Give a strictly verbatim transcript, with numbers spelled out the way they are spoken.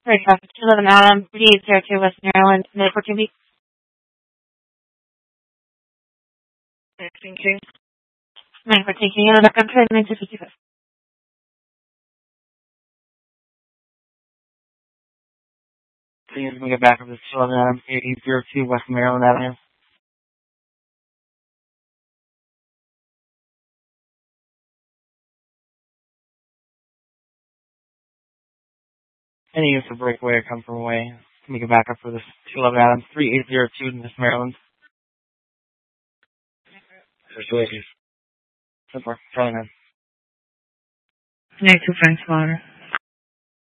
Sorry, traffic two eleven Adam, three eight zero two West Maryland, minute for Kimby. Thinking. Minute for taking you on the country, nine two fifty-five. Please let me get back up to two eleven Adam, eight eight zero two West Maryland Avenue. Any use of breakaway or come from away. Let me get back up for this two eleven Adam, three eight zero two West Maryland. Situations. So far, Charlie nine. nine two Frank Slaughter.